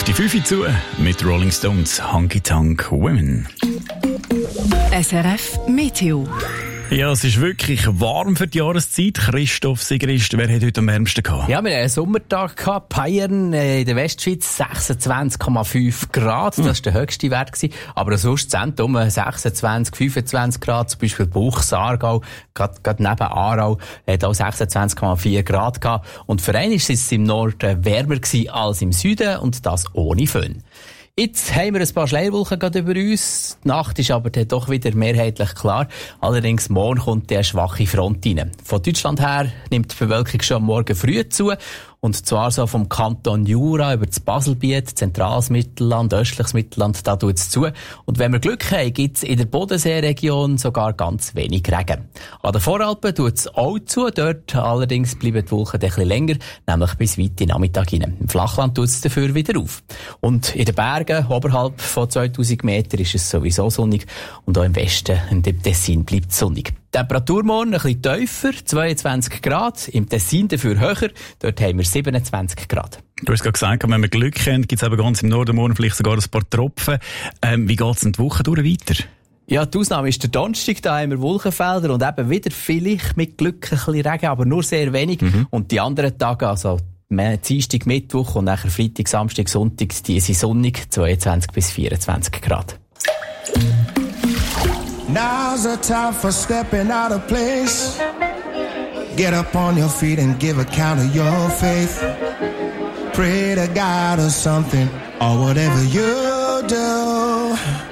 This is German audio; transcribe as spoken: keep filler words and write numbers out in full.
Die fünf zu mit Rolling Stones Honky Tonk Women. S R F Meteo. Ja, es ist wirklich warm für die Jahreszeit. Christoph Sigrist, wer hat heute am wärmsten gehabt? Ja, wir hatten einen Sommertag gehabt. Bayern in der Westschweiz sechsundzwanzig Komma fünf Grad. Das war der höchste Wert gewesen. Aber sonst sind um sechsundzwanzig, fünfundzwanzig Grad. Zum Beispiel Buchs, Aargau, gerade, gerade neben Aarau, hat auch sechsundzwanzig Komma vier Grad gehabt. Und für einen ist es im Norden wärmer gewesen als im Süden und das ohne Föhn. Jetzt haben wir ein paar Schleierwolken gerade über uns. Die Nacht ist aber dann doch wieder mehrheitlich klar. Allerdings morgen kommt eine schwache Front rein. Von Deutschland her nimmt die Bewölkung schon am Morgen früh zu. Und zwar so vom Kanton Jura über das Baselbiet, zentrales Mittelland, östliches Mittelland, da tut es zu. Und wenn wir Glück haben, gibt es in der Bodenseeregion sogar ganz wenig Regen. An den Voralpen tut es auch zu. Dort allerdings bleiben die Wolken ein bisschen länger, nämlich bis weit in den Nachmittag hinein. Im Flachland tut es dafür wieder auf. Und in den Bergen, oberhalb von zweitausend Metern, ist es sowieso sonnig. Und auch im Westen und im Tessin bleibt es sonnig. Die Temperatur morgen ein bisschen tiefer, zweiundzwanzig Grad. Im Tessin dafür höher, dort haben wir siebenundzwanzig Grad. Du hast gerade gesagt, wenn wir Glück haben, gibt es eben ganz im Norden morgen vielleicht sogar ein paar Tropfen. Ähm, wie geht es in die Woche durch weiter? Ja, die Ausnahme ist der Donnerstag, da haben wir Wolkenfelder und eben wieder vielleicht mit Glück ein bisschen Regen, aber nur sehr wenig. Mhm. Und die anderen Tage, also Dienstag, Mittwoch und nachher Freitag, Samstag, Sonntag, die sind sonnig, zweiundzwanzig bis vierundzwanzig Grad. Now's the time for stepping out of place. Get up on your feet and give account of your faith. Pray to God or something, or whatever you do.